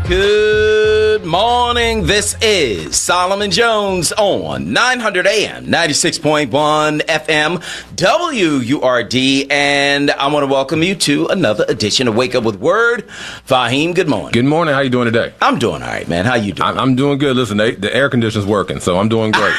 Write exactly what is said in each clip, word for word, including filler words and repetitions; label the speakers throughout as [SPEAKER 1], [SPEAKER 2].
[SPEAKER 1] Good morning. This is Solomon Jones on nine hundred A M, ninety-six point one F M, W U R D, and I want to welcome you to another edition of Wake Up With Word. Fahim, good morning.
[SPEAKER 2] Good morning. How you doing today?
[SPEAKER 1] I'm doing all right, man. How you doing?
[SPEAKER 2] I'm, I'm doing good. Listen, they, the air conditioner's working, so I'm doing great.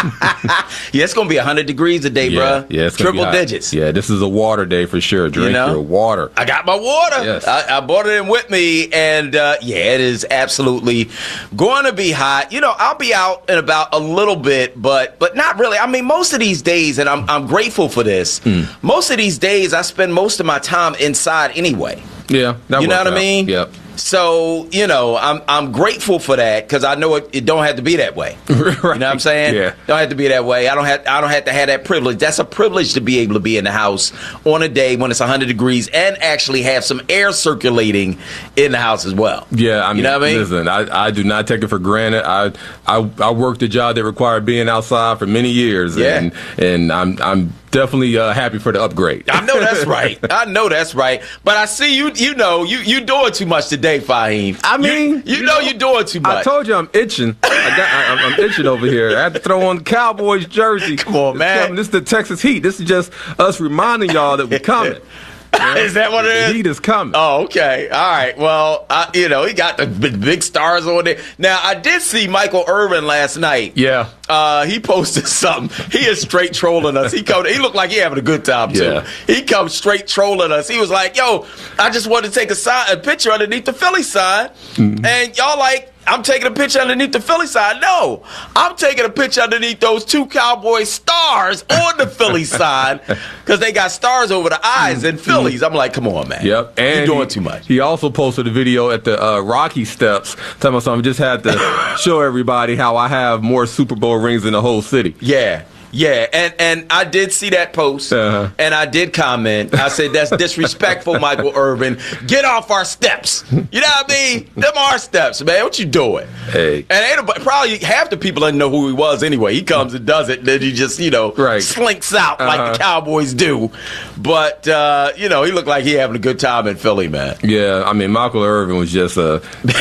[SPEAKER 1] Yeah, it's going to be one hundred degrees a day,
[SPEAKER 2] yeah,
[SPEAKER 1] bro.
[SPEAKER 2] Yeah, it's
[SPEAKER 1] Triple
[SPEAKER 2] be
[SPEAKER 1] digits.
[SPEAKER 2] Yeah, this is a water day for sure. Drink
[SPEAKER 1] you know?
[SPEAKER 2] your water.
[SPEAKER 1] I got my water.
[SPEAKER 2] Yes.
[SPEAKER 1] I, I brought it in with me, and uh, yeah, it is absolutely going to be hot. You know, I'll be out in about a little bit, but but not really. I mean, most of these days, and I'm I'm grateful for this. Mm. Most of these days, I spend most of my time inside anyway.
[SPEAKER 2] Yeah, that
[SPEAKER 1] you know what
[SPEAKER 2] out.
[SPEAKER 1] I mean?
[SPEAKER 2] Yep.
[SPEAKER 1] So, you know, I'm I'm grateful for that because I know it, it don't have to be that way.
[SPEAKER 2] Right.
[SPEAKER 1] You know what I'm saying?
[SPEAKER 2] Yeah.
[SPEAKER 1] Don't have to be that way. I don't have I don't have to have that privilege. That's a privilege to be able to be in the house on a day when it's one hundred degrees and actually have some air circulating in the house as well.
[SPEAKER 2] Yeah, I mean,
[SPEAKER 1] you know what I mean?
[SPEAKER 2] Listen, I, I do not take it for granted. I I I worked a job that required being outside for many years,
[SPEAKER 1] yeah.
[SPEAKER 2] and and I'm I'm definitely uh, happy for the upgrade.
[SPEAKER 1] I know that's right. I know that's right. But I see you. You know you you doing too much today, Fahim.
[SPEAKER 2] I mean,
[SPEAKER 1] you, you, you know, know you're doing too much.
[SPEAKER 2] I told you I'm itching. I got, I, I'm, I'm itching over here. I had to throw on the Cowboys jersey.
[SPEAKER 1] Come on, man.
[SPEAKER 2] This is the Texas Heat. This is just us reminding y'all that we're coming.
[SPEAKER 1] Yeah. Is that what it is?
[SPEAKER 2] The heat is coming.
[SPEAKER 1] Oh, okay. All right. Well, I, you know, he got the big, big stars on there. Now, I did see Michael Irvin last night.
[SPEAKER 2] Yeah.
[SPEAKER 1] Uh, he posted something. He is straight trolling us. He come, He looked like he having a good time, too.
[SPEAKER 2] Yeah.
[SPEAKER 1] He comes straight trolling us. He was like, yo, I just wanted to take a, sign, a picture underneath the Philly sign. Mm-hmm. And y'all like, I'm taking a picture underneath the Philly side. No, I'm taking a picture underneath those two Cowboy stars on the Philly side because they got stars over the eyes in Phillies. I'm like, come on, man.
[SPEAKER 2] Yep. And
[SPEAKER 1] you're doing
[SPEAKER 2] he,
[SPEAKER 1] too much.
[SPEAKER 2] He also posted a video at the uh, Rocky Steps talking about something. Just had to show everybody how I have more Super Bowl rings in the whole city.
[SPEAKER 1] Yeah. Yeah, and, and I did see that post, uh-huh. and I did comment. I said, that's disrespectful, Michael Irvin. Get off our steps. You know what I mean? Them our steps, man. What you doing?
[SPEAKER 2] Hey.
[SPEAKER 1] And ain't nobody, probably half the people didn't know who he was anyway. He comes and does it, and then he just, you know,
[SPEAKER 2] right.
[SPEAKER 1] slinks out uh-huh. like the Cowboys do. But, uh, you know, he looked like he having a good time in Philly, man.
[SPEAKER 2] Yeah, I mean, Michael Irvin was just a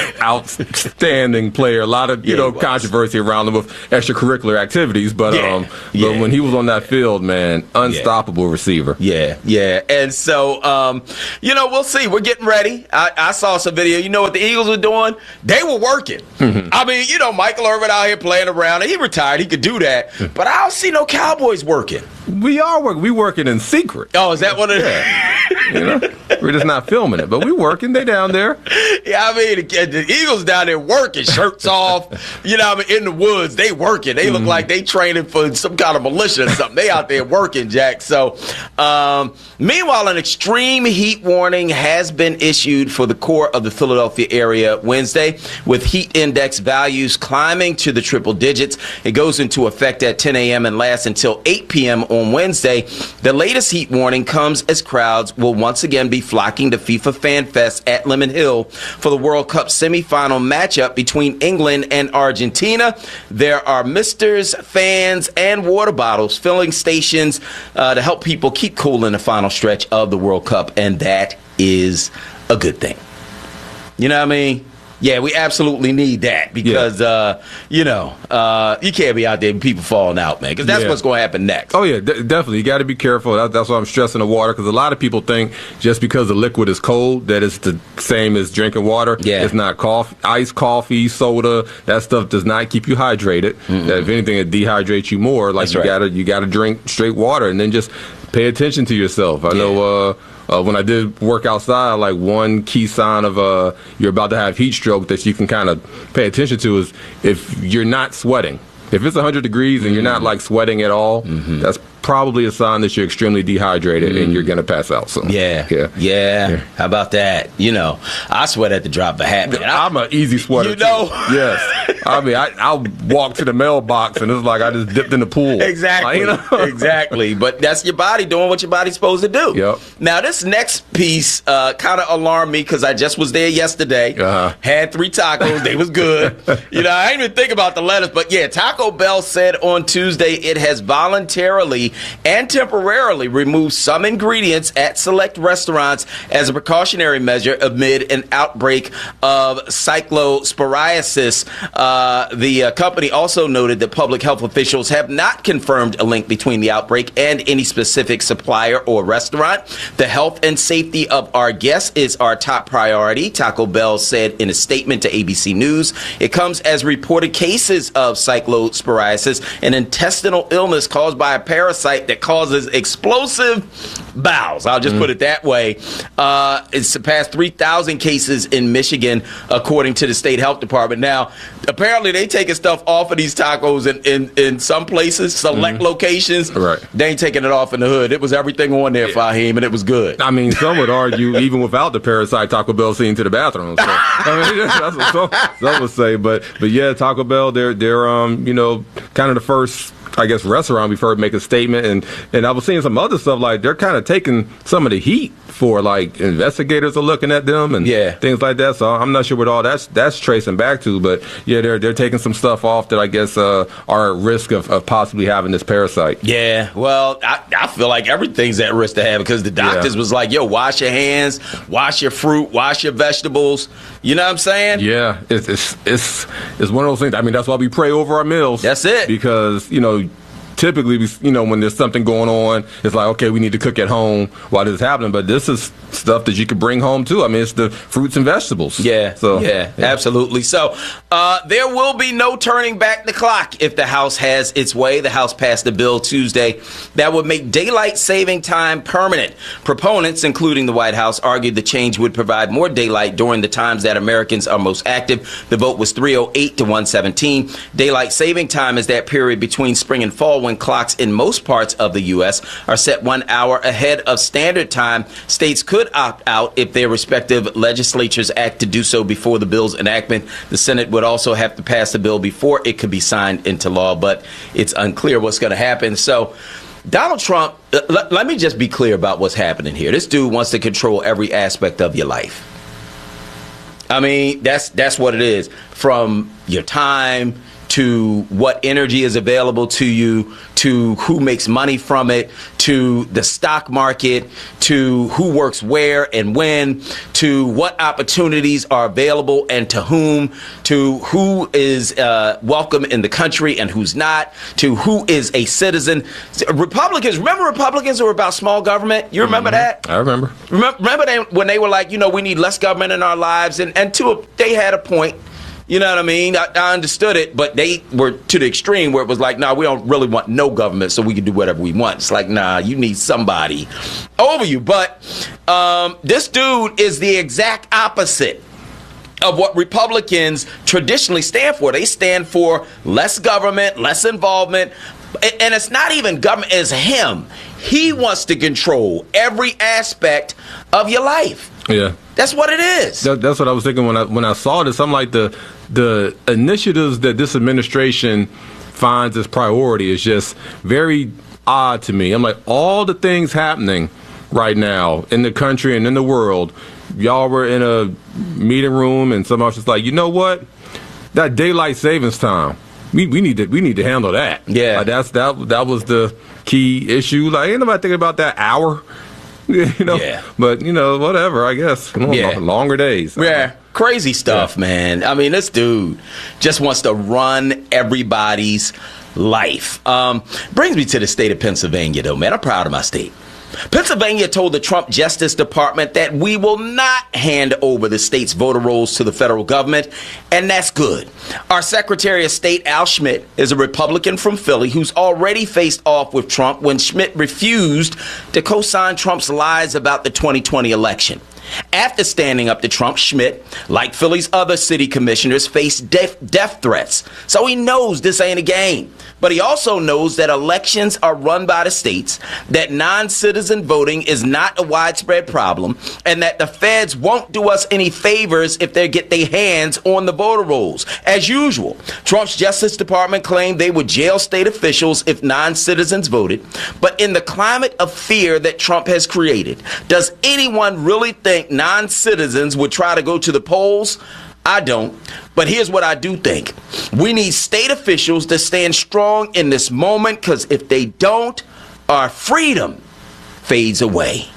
[SPEAKER 2] outstanding player. A lot of, you
[SPEAKER 1] yeah,
[SPEAKER 2] know, controversy around him with extracurricular activities, but
[SPEAKER 1] yeah.
[SPEAKER 2] um.
[SPEAKER 1] Yeah.
[SPEAKER 2] But when he was on that field, man, unstoppable
[SPEAKER 1] yeah.
[SPEAKER 2] receiver.
[SPEAKER 1] Yeah, yeah. And so, um, you know, we'll see. We're getting ready. I, I saw some video. You know what the Eagles were doing? They were working. Mm-hmm. I mean, you know, Michael Irvin out here playing around. He retired. He could do that. But I don't see no Cowboys working.
[SPEAKER 2] We are working. We working in secret.
[SPEAKER 1] Oh, is that what it is?
[SPEAKER 2] Yeah. You know, we're just not filming it, but we working. They down there.
[SPEAKER 1] Yeah, I mean, the, the Eagles down there working, shirts off. You know, I mean, in the woods, they working. They look mm-hmm. like they training for some kind of militia or something. They out there working, Jack. So, um, meanwhile, an extreme heat warning has been issued for the core of the Philadelphia area Wednesday, with heat index values climbing to the triple digits. It goes into effect at ten a.m. and lasts until eight p.m. on Wednesday. The latest heat warning comes as crowds will once again be flocking to FIFA Fan Fest at Lemon Hill for the World Cup semifinal matchup between England and Argentina. There are misters, fans, and water bottles filling stations uh, to help people keep cool in the final stretch of the World Cup, and that is a good thing. You know what I mean? Yeah, we absolutely need that because, yeah. uh, you know, uh, you can't be out there and people falling out, man, because that's yeah. what's going to happen next.
[SPEAKER 2] Oh, yeah, d- definitely. You got to be careful. That, that's why I'm stressing the water, because a lot of people think just because the liquid is cold that it's the same as drinking water.
[SPEAKER 1] Yeah.
[SPEAKER 2] It's not. Coffee, iced coffee, soda, that stuff does not keep you hydrated. Mm-hmm. If anything, it dehydrates you more. Like, that's you right. gotta you got to drink straight water, and then just pay attention to yourself. I yeah. know uh, uh, when I did work outside, like one key sign of uh, you're about to have heat stroke that you can kind of pay attention to is if you're not sweating. If it's one hundred degrees and mm-hmm. you're not like sweating at all, mm-hmm. that's probably a sign that you're extremely dehydrated mm. and you're going to pass out. So
[SPEAKER 1] yeah. Yeah. yeah. Yeah. How about that? You know, I sweat at the drop of a hat, man.
[SPEAKER 2] I'm an easy sweater.
[SPEAKER 1] You know?
[SPEAKER 2] Too. Yes. I mean, I, I'll walk to the mailbox and it's like I just dipped in the pool.
[SPEAKER 1] Exactly.
[SPEAKER 2] Like, you know?
[SPEAKER 1] Exactly. But that's your body doing what your body's supposed to do.
[SPEAKER 2] Yep.
[SPEAKER 1] Now, this next piece uh, kind of alarmed me because I just was there yesterday.
[SPEAKER 2] Uh-huh.
[SPEAKER 1] Had three tacos. They was good. You know, I didn't even think about the lettuce. But, yeah, Taco Bell said on Tuesday it has voluntarily and temporarily removed some ingredients at select restaurants as a precautionary measure amid an outbreak of cyclosporiasis. Uh, the uh, company also noted that public health officials have not confirmed a link between the outbreak and any specific supplier or restaurant. The health and safety of our guests is our top priority, Taco Bell said in a statement to A B C News. It comes as reported cases of cyclosporiasis, an intestinal illness caused by a parasite that causes explosive bowels. I'll just mm. put it that way. Uh, it's surpassed three thousand cases in Michigan, according to the state health department. Now, apparently they taking stuff off of these tacos in, in, in some places, select mm. locations.
[SPEAKER 2] Right.
[SPEAKER 1] They ain't taking it off in the hood. It was everything on there, yeah. Fahim, and it was good.
[SPEAKER 2] I mean, some would argue even without the parasite, Taco Bell seen to the bathroom. So, I mean, that's what some, some would say. But, but yeah, Taco Bell, they're, they're um, you know, kind of the first, I guess, restaurant we've heard make a statement. And, and I was seeing some other stuff, like they're kind of taking some of the heat for, like, investigators are looking at them and
[SPEAKER 1] yeah.
[SPEAKER 2] things like that. So I'm not sure what all that's that's tracing back to. But, yeah, they're they're taking some stuff off that I guess uh, are at risk of, of possibly having this parasite.
[SPEAKER 1] Yeah, well, I, I feel like everything's at risk to have because the doctors yeah. was like, yo, wash your hands, wash your fruit, wash your vegetables. You know what I'm saying?
[SPEAKER 2] Yeah, it's it's it's, it's one of those things. I mean, that's why we pray over our meals.
[SPEAKER 1] That's it.
[SPEAKER 2] Because, you know, typically, you know, when there's something going on, it's like, okay, we need to cook at home while this is happening. But this is stuff that you could bring home, too. I mean, it's the fruits and vegetables.
[SPEAKER 1] Yeah,
[SPEAKER 2] so,
[SPEAKER 1] yeah, yeah. absolutely. So uh, there will be no turning back the clock if the House has its way. The House passed a bill Tuesday that would make daylight saving time permanent. Proponents, including the White House, argued the change would provide more daylight during the times that Americans are most active. The vote was three oh eight to one seventeen. Daylight saving time is that period between spring and fall when clocks in most parts of the U S are set one hour ahead of standard time. States could opt out if their respective legislatures act to do so before the bill's enactment. The Senate would also have to pass the bill before it could be signed into law, but it's unclear what's going to happen. So Donald Trump, let, let me just be clear about what's happening here. This dude wants to control every aspect of your life. I mean, that's that's what it is. From your time to what energy is available to you, to who makes money from it, to the stock market, to who works where and when, to what opportunities are available and to whom, to who is uh, welcome in the country and who's not, to who is a citizen. Republicans, remember Republicans were about small government? You remember
[SPEAKER 2] mm-hmm.
[SPEAKER 1] that?
[SPEAKER 2] I remember.
[SPEAKER 1] Remember, remember they, when they were like, you know, we need less government in our lives, and, and to a, they had a point. You know what I mean? I, I understood it, but they were to the extreme where it was like, nah, we don't really want no government, so we can do whatever we want. It's like, nah, you need somebody over you. But um, this dude is the exact opposite of what Republicans traditionally stand for. They stand for less government, less involvement, and it's not even government, it's him. He wants to control every aspect of your life.
[SPEAKER 2] Yeah.
[SPEAKER 1] That's what it is.
[SPEAKER 2] That, that's what I was thinking when I when I saw this. I'm like, the the initiatives that this administration finds as priority is just very odd to me. I'm like, all the things happening right now in the country and in the world, y'all were in a meeting room and someone was just like, you know what? That daylight savings time, we, we need to we need to handle that.
[SPEAKER 1] Yeah.
[SPEAKER 2] Like that's that that was the key issue. Like, ain't nobody thinking about that hour. You know,
[SPEAKER 1] yeah.
[SPEAKER 2] But, you know, whatever, I guess. Yeah. Longer days.
[SPEAKER 1] Yeah. Crazy stuff, yeah. man. I mean, this dude just wants to run everybody's life. Um, brings me to the state of Pennsylvania, though, man. I'm proud of my state. Pennsylvania told the Trump Justice Department that we will not hand over the state's voter rolls to the federal government, and that's good. Our Secretary of State, Al Schmidt, is a Republican from Philly who's already faced off with Trump when Schmidt refused to co-sign Trump's lies about the twenty twenty election. After standing up to Trump, Schmidt, like Philly's other city commissioners, faced death, death threats. So he knows this ain't a game. But he also knows that elections are run by the states, that non-citizen voting is not a widespread problem, and that the feds won't do us any favors if they get their hands on the voter rolls. As usual, Trump's Justice Department claimed they would jail state officials if non-citizens voted. But in the climate of fear that Trump has created, does anyone really think non-citizens would try to go to the polls? I don't. But here's what I do think. We need state officials to stand strong in this moment, because if they don't, our freedom fades away.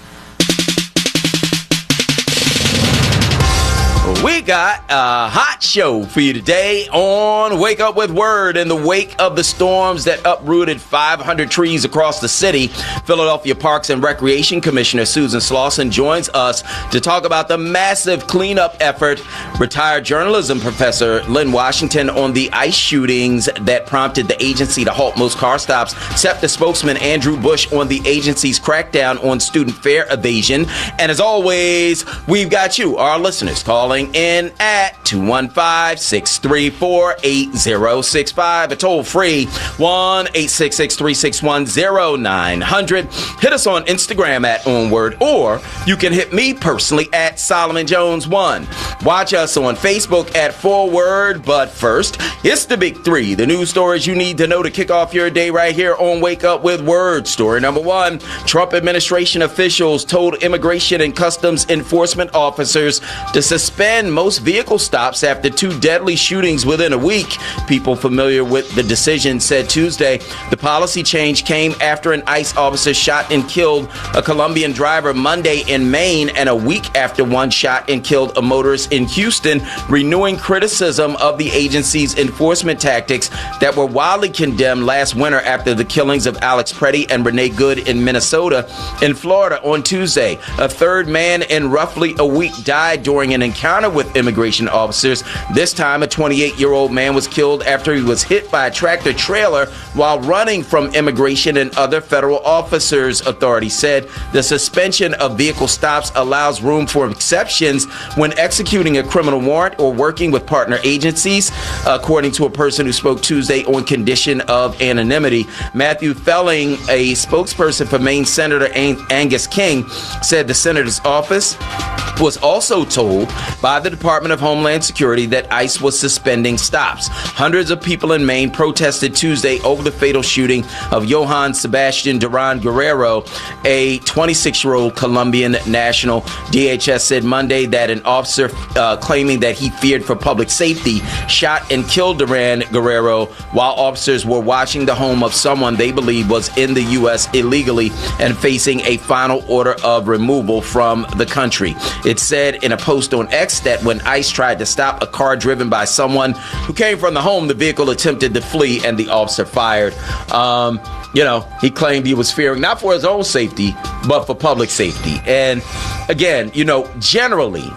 [SPEAKER 1] We got a hot show for you today on Wake Up with Word. In the wake of the storms that uprooted five hundred trees across the city, Philadelphia Parks and Recreation Commissioner Susan Slauson joins us to talk about the massive cleanup effort. Retired journalism professor Lynn Washington on the ICE shootings that prompted the agency to halt most car stops. SEPTA spokesman Andrew Bush on the agency's crackdown on student fare evasion. And as always, we've got you, our listeners, calling in at two one five, six three four, eight zero six five, a toll free one eight six six, three six one, zero nine hundred. Hit us on Instagram at Onward, or you can hit me personally at Solomon Jones one. Watch us on Facebook at Forward. But first, it's the big three, the news stories you need to know to kick off your day right here on Wake Up with Word. Story number one, Trump administration officials told immigration and customs enforcement officers to suspend most vehicle stops after two deadly shootings within a week. People familiar with the decision said Tuesday the policy change came after an ICE officer shot and killed a Colombian driver Monday in Maine, and a week after one shot and killed a motorist in Houston, renewing criticism of the agency's enforcement tactics that were widely condemned last winter after the killings of Alex Preddy and Renee Good in Minnesota. In Florida on Tuesday, a third man in roughly a week died during an encounter with immigration officers. This time, a twenty-eight-year-old man was killed after he was hit by a tractor trailer while running from immigration and other federal officers, authorities said. The suspension of vehicle stops allows room for exceptions when executing a criminal warrant or working with partner agencies, according to a person who spoke Tuesday on condition of anonymity. Matthew Felling, a spokesperson for Maine Senator Angus King, said the senator's office was also told by the Department of Homeland Security that ICE was suspending stops. Hundreds of people in Maine protested Tuesday over the fatal shooting of Johann Sebastian Duran Guerrero, a twenty-six-year-old Colombian national. D H S said Monday that an officer uh, claiming that he feared for public safety shot and killed Duran Guerrero while officers were watching the home of someone they believe was in the U S illegally and facing a final order of removal from the country. It said in a post on X that when ICE tried to stop a car driven by someone who came from the home, the vehicle attempted to flee and the officer fired. Um, you know, he claimed he was fearing not for his own safety, but for public safety. And again, you know, generally,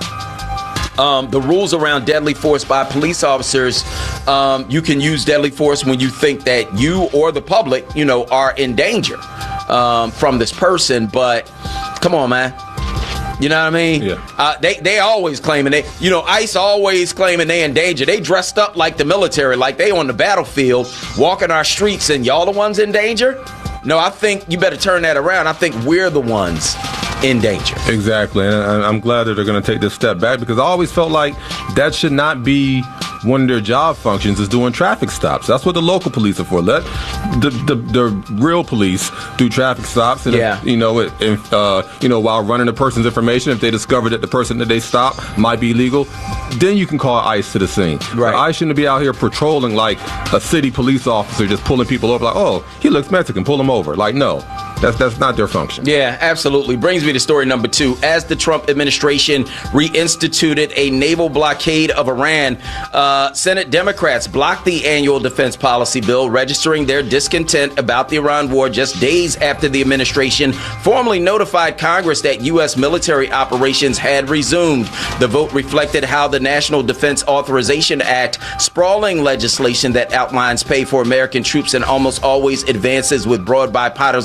[SPEAKER 1] Um, the rules around deadly force by police officers, um, you can use deadly force when you think that you or the public, you know, are in danger um, from this person. But come on, man. You know what I mean?
[SPEAKER 2] Yeah.
[SPEAKER 1] Uh, they they always claiming they, you know, ICE always claiming they in danger. They dressed up like the military, like they on the battlefield, walking our streets, and y'all the ones in danger? No, I think you better turn that around. I think we're the ones in danger.
[SPEAKER 2] Exactly, and I'm glad that they're going to take this step back, because I always felt like that should not be one of their job functions, is doing traffic stops. That's what the local police are for. Let the the, the real police do traffic stops, and
[SPEAKER 1] yeah.
[SPEAKER 2] if, you know, it, if, uh, you know, while running the person's information, if they discover that the person that they stop might be illegal, then you can call ICE to the scene.
[SPEAKER 1] Right.
[SPEAKER 2] ICE shouldn't be out here patrolling like a city police officer, just pulling people over. Like, oh, he looks Mexican, pull him over. Like, no. That's that's not their function.
[SPEAKER 1] Yeah, absolutely. Brings me to story number two. As the Trump administration reinstituted a naval blockade of Iran, uh, Senate Democrats blocked the annual defense policy bill, registering their discontent about the Iran war just days after the administration formally notified Congress that U S military operations had resumed. The vote reflected how the National Defense Authorization Act, sprawling legislation that outlines pay for American troops and almost always advances with broad bipartisan support,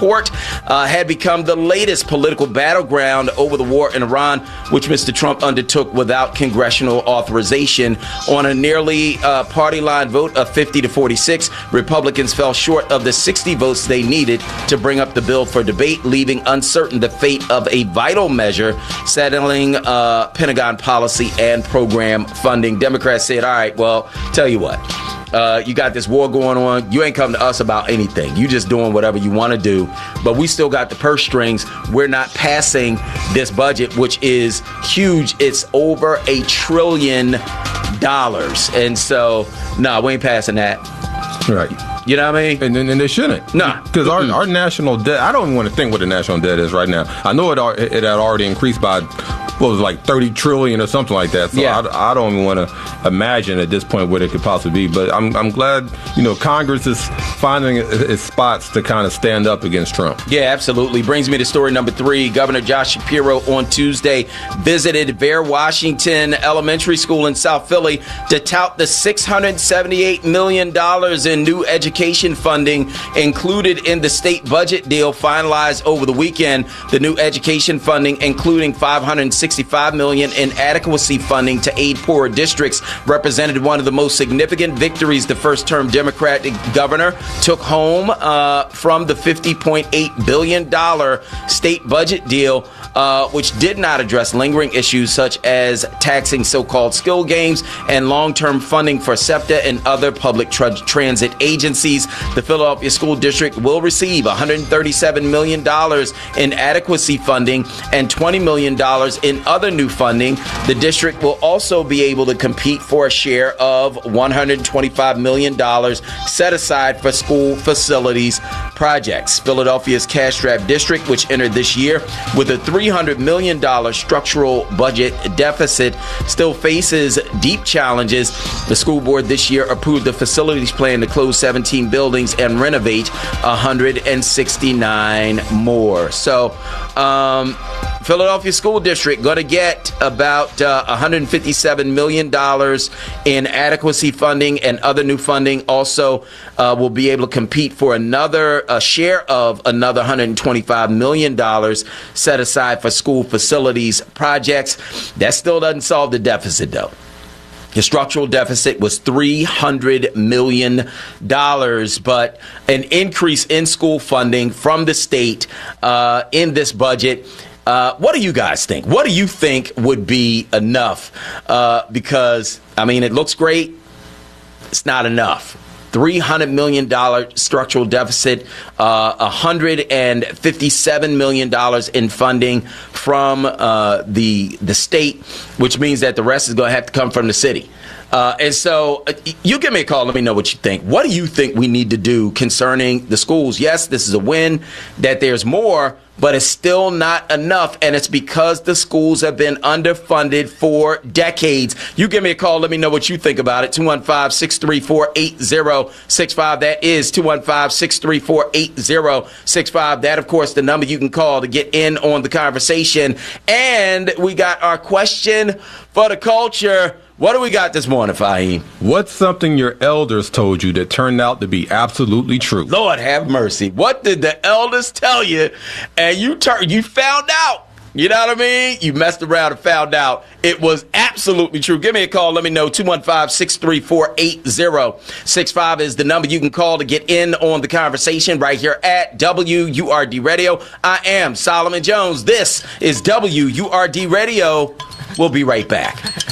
[SPEAKER 1] court uh, had become the latest political battleground over the war in Iran, which Mister Trump undertook without congressional authorization. On a nearly uh, party line vote of fifty to forty-six, Republicans fell short of the sixty votes they needed to bring up the bill for debate, leaving uncertain the fate of a vital measure settling uh, Pentagon policy and program funding. Democrats said, all right, well, tell you what. Uh, you got this war going on. You ain't come to us about anything. You just doing whatever you want to do. But we still got the purse strings. We're not passing this budget, which is huge. It's over a trillion dollars. And so, no, nah, we ain't passing that.
[SPEAKER 2] Right.
[SPEAKER 1] You know what I mean?
[SPEAKER 2] And then and they shouldn't.
[SPEAKER 1] Nah.
[SPEAKER 2] Because our, our national debt, I don't even want to think what the national debt is right now. I know it, it had already increased by, what was it, like thirty trillion or something like that. So yeah. I, I don't even want to imagine at this point what it could possibly be. But I'm I'm glad, you know, Congress is finding its spots to kind of stand up against Trump.
[SPEAKER 1] Yeah, absolutely. Brings me to story number three. Governor Josh Shapiro on Tuesday visited Bear Washington Elementary School in South Philly to tout the six hundred seventy-eight million dollars in new education funding included in the state budget deal finalized over the weekend. The new education funding, including five hundred sixty-five million dollars in adequacy funding to aid poorer districts, represented one of the most significant victories the first-term Democratic governor took home uh, from the fifty point eight billion dollars state budget deal, uh, which did not address lingering issues such as taxing so-called skill games and long-term funding for SEPTA and other public tra- transit agencies. The Philadelphia School District will receive one hundred thirty-seven million dollars in adequacy funding and twenty million dollars in other new funding. The district will also be able to compete for a share of one hundred twenty-five million dollars set aside for school facilities projects. Philadelphia's cash-strapped district, which entered this year with a three hundred million dollars structural budget deficit, still faces deep challenges. The school board this year approved the facilities plan to close seventeen buildings and renovate one hundred sixty-nine more. So, um, Philadelphia School District going to get about uh, one hundred fifty-seven million dollars in adequacy funding and other new funding. Also, uh, will be able to compete for another a share of another one hundred twenty-five million dollars set aside for school facilities projects. That still doesn't solve the deficit, though. The structural deficit was three hundred million dollars, but an increase in school funding from the state uh, in this budget. Uh, what do you guys think? What do you think would be enough? Uh, because, I mean, it looks great. It's not enough. three hundred million dollars structural deficit, uh, one hundred fifty-seven million dollars in funding from uh, the the state, which means that the rest is going to have to come from the city. Uh, and so uh, you give me a call. Let me know what you think. What do you think we need to do concerning the schools? Yes, this is a win that there's more, but it's still not enough. And it's because the schools have been underfunded for decades. You give me a call. Let me know what you think about it. two one five, six three four, eight zero six five. That is two one five, six three four, eight zero six five. That, of course, the number you can call to get in on the conversation. And we got our question for the culture. What do we got this morning, Fahim?
[SPEAKER 2] What's something your elders told you that turned out to be absolutely true?
[SPEAKER 1] Lord have mercy. What did the elders tell you and you tur- you found out? You know what I mean? You messed around and found out it was absolutely true. Give me a call. Let me know. two one five, six three four, eight zero six five is the number you can call to get in on the conversation right here at W U R D Radio. I am Solomon Jones. This is W U R D Radio. We'll be right back.